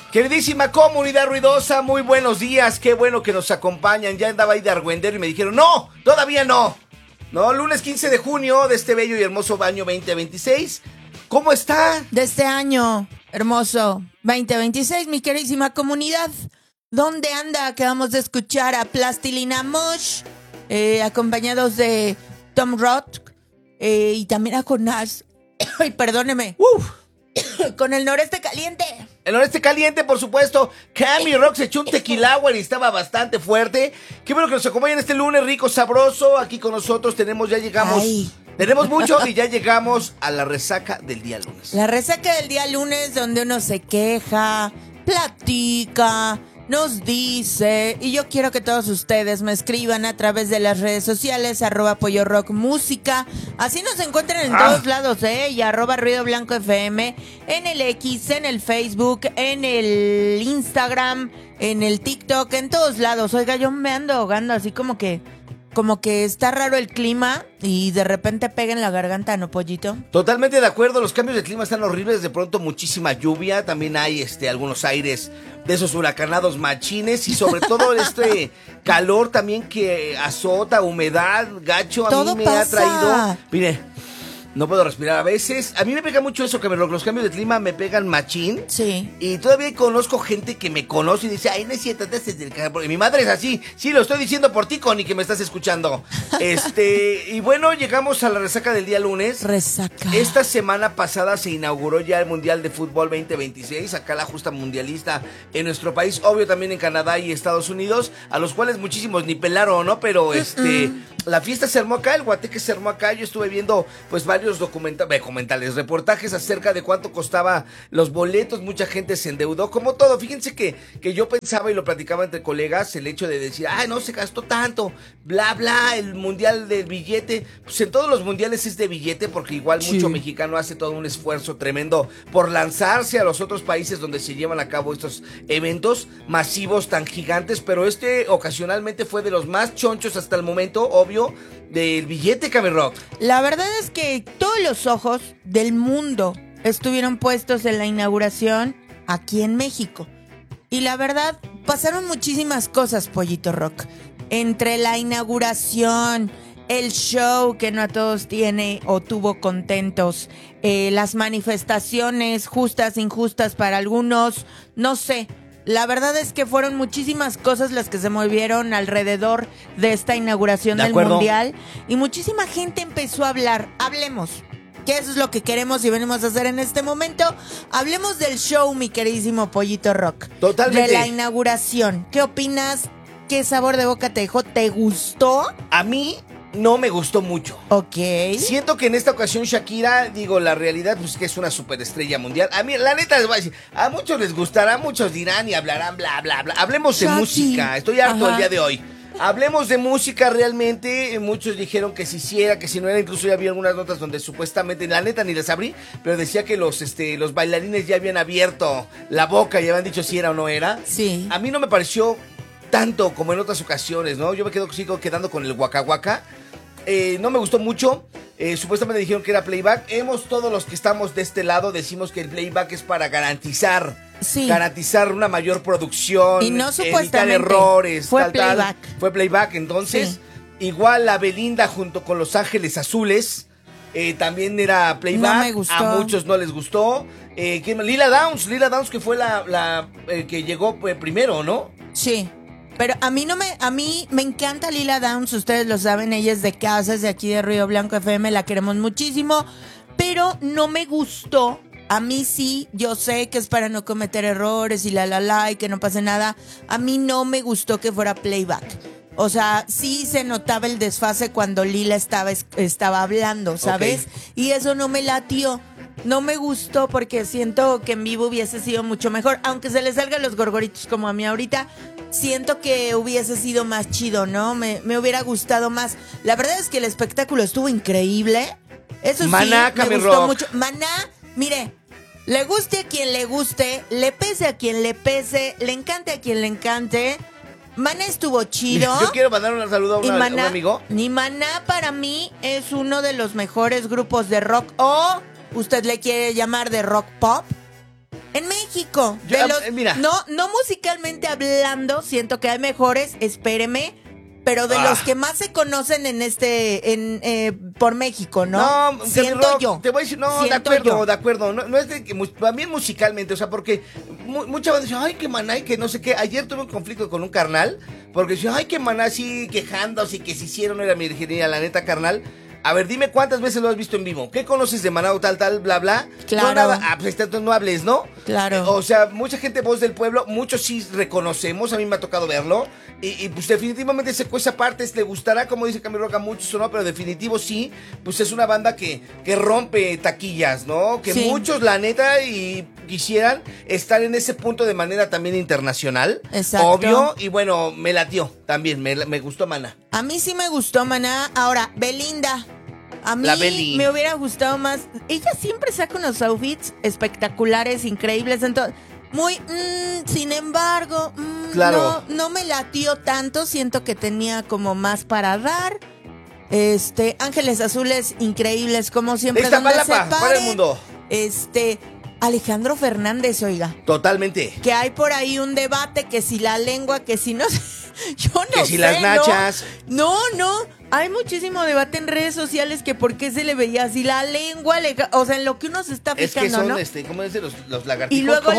Queridísima comunidad ruidosa, muy buenos días, qué bueno que nos acompañan. Ya andaba ahí de argüendero y me dijeron, no, todavía no. No, lunes 15 de junio de este bello y hermoso año 2026. ¿Cómo está? De este año hermoso 2026, mi queridísima comunidad. ¿Dónde anda? Acabamos de escuchar a Plastilina Mosh, acompañados de Tom Roth y también a Jonás. Ay, perdóneme. Con el Noreste Caliente. El Noreste Caliente, por supuesto. Cami Rock se echó un tequilagua y estaba bastante fuerte. Qué bueno que nos acompañen este lunes rico, sabroso. Aquí con nosotros ya llegamos. Ay. Tenemos mucho y ya llegamos a la resaca del día lunes. La resaca del día lunes, donde uno se queja, platica, nos dice, y yo quiero que todos ustedes me escriban a través de las redes sociales, @PolloRockMúsica, así nos encuentran en todos lados, y @Ruido Blanco FM, en el X, en el Facebook, en el Instagram, en el TikTok, en todos lados. Oiga, yo me ando ahogando así como que está raro el clima y de repente pega en la garganta, ¿no, pollito? Totalmente de acuerdo, los cambios de clima están horribles, de pronto muchísima lluvia, también hay algunos aires de esos huracanados machines y sobre todo este calor también que azota, humedad, gacho, a Todo mí me pasa. ha traído, mire, no puedo respirar a veces. A mí me pega mucho eso, que los cambios de clima me pegan machín. Sí. Y todavía conozco gente que me conoce y dice, ay, no es cierto, porque mi madre es así. Sí, lo estoy diciendo por ti, Connie, que me estás escuchando. Y bueno, llegamos a la resaca del día lunes. Resaca. Esta semana pasada se inauguró ya el Mundial de Fútbol 2026, acá la justa mundialista en nuestro país, obvio también en Canadá y Estados Unidos, a los cuales muchísimos ni pelaron, ¿no? Pero la fiesta se armó acá, el guateque se armó acá. Yo estuve viendo pues varios documentales, reportajes acerca de cuánto costaba los boletos. Mucha gente se endeudó, como todo. Fíjense que yo pensaba y lo platicaba entre colegas, el hecho de decir, ay, no se gastó tanto, bla, bla, el mundial del billete. Pues en todos los mundiales es de billete, porque igual mucho mexicano hace todo un esfuerzo tremendo por lanzarse a los otros países donde se llevan a cabo estos eventos masivos tan gigantes, pero ocasionalmente fue de los más chonchos hasta el momento, obvio, del billete, Cami Rock. La verdad es que todos los ojos del mundo estuvieron puestos en la inauguración aquí en México. Y la verdad, pasaron muchísimas cosas, Pollito Rock. Entre la inauguración, el show que no a todos tiene o tuvo contentos, las manifestaciones justas, injustas para algunos, no sé. La verdad es que fueron muchísimas cosas las que se movieron alrededor de esta inauguración del Mundial. Y muchísima gente empezó a hablar. Hablemos, que eso es lo que queremos y venimos a hacer en este momento. Hablemos del show, mi queridísimo Pollito Rock. Totalmente. De la inauguración. ¿Qué opinas? ¿Qué sabor de boca te dejó? ¿Te gustó? A mí no me gustó mucho. Ok. Siento que en esta ocasión Shakira, la realidad pues que es una superestrella mundial. A mí, la neta, les voy a decir, a muchos les gustará, muchos dirán y hablarán bla, bla, bla. Hablemos de música, estoy harto el día de hoy. Hablemos de música realmente. Muchos dijeron que si hiciera, que si no era. Incluso ya había algunas notas donde supuestamente, la neta ni les abrí, pero decía que los bailarines ya habían abierto la boca y habían dicho si era o no era. Sí. A mí no me pareció tanto como en otras ocasiones, ¿no? Yo sigo quedando con el Waka Waka. No me gustó mucho. Supuestamente dijeron que era playback. Todos los que estamos de este lado decimos que el playback es para garantizar una mayor producción, y no evitar supuestamente errores, fue playback. Fue playback, entonces igual la Belinda junto con Los Ángeles Azules también era playback. No me gustó. A muchos no les gustó. Lila Downs que fue la que llegó primero, ¿no? Sí. Pero a mí me encanta Lila Downs, ustedes lo saben, ella es de casa, es de aquí de Río Blanco FM, la queremos muchísimo, pero no me gustó. A mí sí, yo sé que es para no cometer errores y y que no pase nada. A mí no me gustó que fuera playback. O sea, sí se notaba el desfase cuando Lila estaba hablando, ¿sabes? Okay. Y eso no me latió. No me gustó porque siento que en vivo hubiese sido mucho mejor. Aunque se le salgan los gorgoritos como a mí ahorita, siento que hubiese sido más chido, ¿no? Me hubiera gustado más. La verdad es que el espectáculo estuvo increíble. Eso Maná, sí, me gustó mucho. Maná, mire, le guste a quien le guste, le pese a quien le pese, le encante a quien le encante. Maná estuvo chido. Yo quiero mandar un saludo a un amigo. Y Maná para mí es uno de los mejores grupos de rock, o usted le quiere llamar de rock pop. En México. Mira. No musicalmente hablando, siento que hay mejores, espéreme. Pero de los que más se conocen por México, ¿no? No, siento yo. Te voy a decir, no, de acuerdo. No es de que también musicalmente, o sea, porque mucha banda dice, ay, que Maná y que no sé qué. Ayer tuve un conflicto con un carnal, porque decía, ay, que Maná así quejándose y que se hicieron, era mi virginidad, la neta, carnal. A ver, dime cuántas veces lo has visto en vivo. ¿Qué conoces de Maná o tal, bla, bla? Claro. No, nada. Pues entonces no hables, ¿no? Claro. O sea, mucha gente, voz del pueblo, muchos sí reconocemos, a mí me ha tocado verlo. Y pues definitivamente esa parte le gustará, como dice Camilo Roca, muchos o no, pero definitivo sí, pues es una banda que rompe taquillas, ¿no? Que muchos, la neta, y quisieran estar en ese punto de manera también internacional. Exacto. Obvio, y bueno, me latió también, me gustó Maná. A mí sí me gustó Maná. Ahora, Belinda. A mí me hubiera gustado más. Ella siempre saca unos outfits espectaculares, increíbles. Entonces, sin embargo, claro. no me latió tanto. Siento que tenía como más para dar. Ángeles Azules, increíbles, como siempre. Iztapalapa, para el mundo. Alejandro Fernández, oiga. Totalmente. Que hay por ahí un debate, que si la lengua, que si no. Yo no sé. Que si las nachas. No. Hay muchísimo debate en redes sociales que por qué se le veía así la lengua, o sea, en lo que uno se está fijando, es que son, ¿no? ¿cómo dicen los lagartijos? Y luego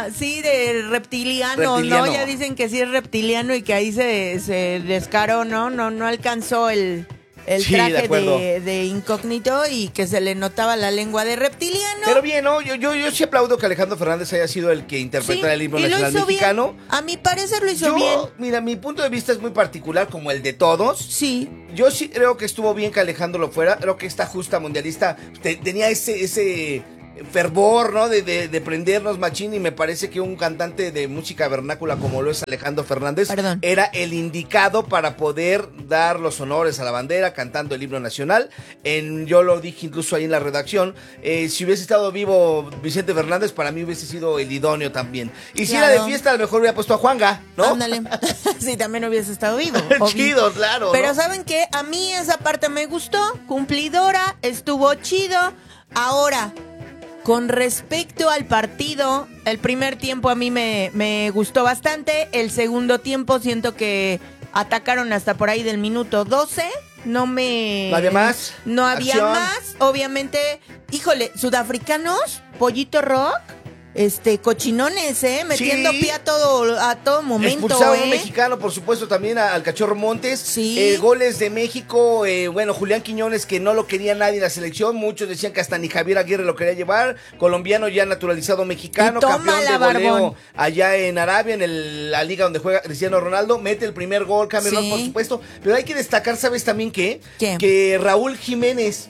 de reptiliano, ¿no? Ya dicen que sí es reptiliano y que ahí se descaró, ¿no? No alcanzó el traje de incógnito y que se le notaba la lengua de reptiliano. Pero bien, ¿no? Yo sí aplaudo que Alejandro Fernández haya sido el que interpretara el himno nacional mexicano. Bien. A mi parecer lo hizo bien. Mira, mi punto de vista es muy particular, como el de todos. Sí. Yo sí creo que estuvo bien que Alejandro lo fuera. Creo que esta justa mundialista tenía ese fervor, ¿no? De prendernos machín, y me parece que un cantante de música vernácula como lo es Alejandro Fernández era el indicado para poder dar los honores a la bandera cantando el himno nacional. Yo lo dije incluso ahí en la redacción, si hubiese estado vivo Vicente Fernández, para mí hubiese sido el idóneo también. Y si era de fiesta, a lo mejor hubiera puesto a Juanga, ¿no? Ándale. Sí, también hubiese estado vivo. Chido, claro. Pero ¿no? ¿saben qué? A mí esa parte me gustó, cumplidora, estuvo chido. Ahora, con respecto al partido, el primer tiempo a mí me gustó bastante. El segundo tiempo siento que atacaron hasta por ahí del minuto 12. No había más. No había más. Obviamente, híjole, sudafricanos, Pollito Rock, cochinones, metiendo pie a todo momento. Expulsaron a un mexicano, por supuesto, también al Cachorro Montes. Sí. Goles de México, Julián Quiñones, que no lo quería nadie en la selección. Muchos decían que hasta ni Javier Aguirre lo quería llevar. Colombiano ya naturalizado mexicano, campeón de goleo allá en Arabia, en la liga donde juega Cristiano Ronaldo. Mete el primer gol, Cameron, por supuesto. Pero hay que destacar, ¿sabes también qué? Que Raúl Jiménez,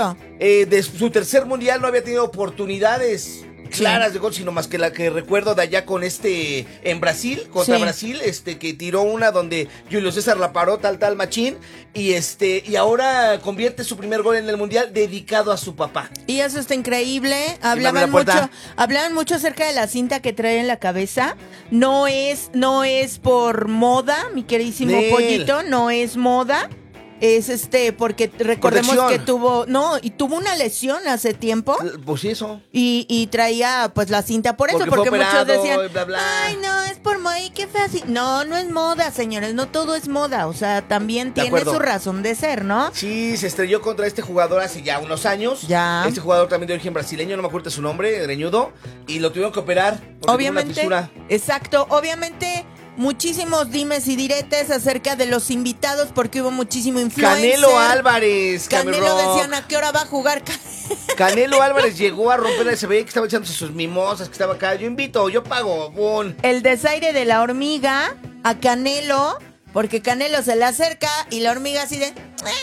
de su tercer mundial, no había tenido oportunidades claras de gol, sino más que la que recuerdo de allá con en Brasil, contra Brasil, que tiró una donde Julio César la paró, tal machín, y ahora convierte su primer gol en el mundial dedicado a su papá. Y eso está increíble. Hablaban mucho acerca de la cinta que trae en la cabeza. No es por moda, mi queridísimo Pollito, no es moda. Es porque recordemos que tuvo una lesión hace tiempo. Pues sí, eso. Y traía pues la cinta por eso, porque muchos decían, bla, bla. ay, no, es por moda, y qué fue así. No es moda, señores, no todo es moda, o sea, también tiene su razón de ser, ¿no? Sí, se estrelló contra este jugador hace ya unos años. Este jugador también de origen brasileño, no me acuerdo su nombre, greñudo, y lo tuvieron que operar porque obviamente, tuvo una fisura. Exacto, obviamente. Muchísimos dimes y diretes acerca de los invitados, porque hubo muchísimo influencer. Canelo Álvarez, Canelo decían, ¿a qué hora va a jugar? Canelo Álvarez llegó a romper se veía que estaba echándose sus mimosas, que estaba acá. Yo invito, yo pago, bon. El desaire de la hormiga a Canelo, porque Canelo se le acerca y la hormiga así de...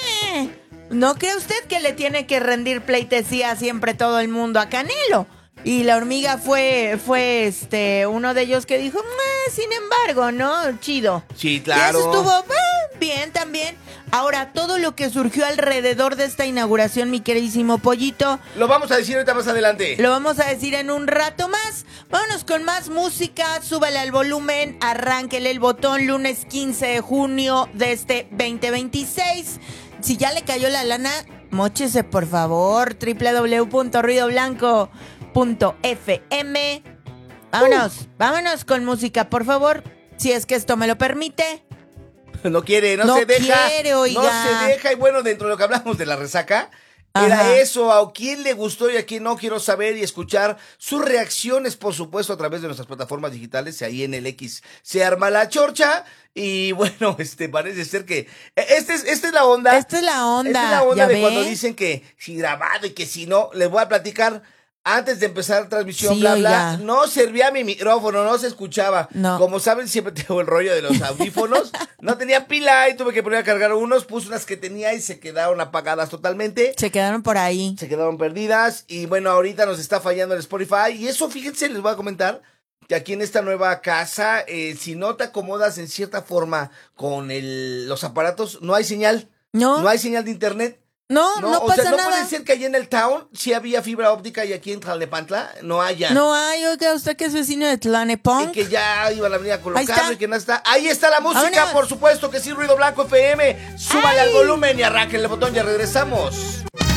¿No cree usted que le tiene que rendir pleitesía siempre todo el mundo a Canelo? Y la hormiga fue uno de ellos que dijo, sin embargo, ¿no? Chido. Sí, claro. Y eso estuvo bien también. Ahora, todo lo que surgió alrededor de esta inauguración, mi queridísimo Pollito. Lo vamos a decir ahorita más adelante. Lo vamos a decir en un rato más. Vámonos con más música, súbale al volumen, arránquele el botón, lunes 15 de junio de este 2026. Si ya le cayó la lana, móchese por favor, www.ruidoblanco.fm. Vámonos con música, por favor. Si es que esto me lo permite. No quiere, no se deja. Oiga. No se deja. Y bueno, dentro de lo que hablamos de la resaca, Ajá. era eso. A quién le gustó y a quién no. Quiero saber y escuchar sus reacciones, por supuesto, a través de nuestras plataformas digitales. Ahí en el X se arma la chorcha. Y bueno, parece ser que esta es la onda. Esta es la onda. Esta es la onda de ¿Ya cuando ve? dicen que si grabado y que si no. Les voy a platicar. Antes de empezar la transmisión, Sí, bla, bla, oiga. no servía mi micrófono, no se escuchaba. No. Como saben, siempre tengo el rollo de los audífonos. No tenía pila y tuve que poner a cargar unos. Puse unas que tenía y se quedaron apagadas totalmente. Se quedaron por ahí. Se quedaron perdidas. Y bueno, ahorita nos está fallando el Spotify. Y eso, fíjense, les voy a comentar que aquí en esta nueva casa, si no te acomodas en cierta forma con los aparatos, no hay señal. No hay señal de internet. No o pasa sea, no nada. puede ser que allá en el town sí había fibra óptica y aquí en Tlalnepantla no haya. No hay, oiga, usted que es vecino de Y Tlalnepantla. que ya iban a venir a Ahí colocarlo está. y que no está. Ahí está la música, Vámonos. por supuesto que sí, Ruido Blanco FM. Súbale ¡Ay! al volumen y arranquen el botón, ya regresamos.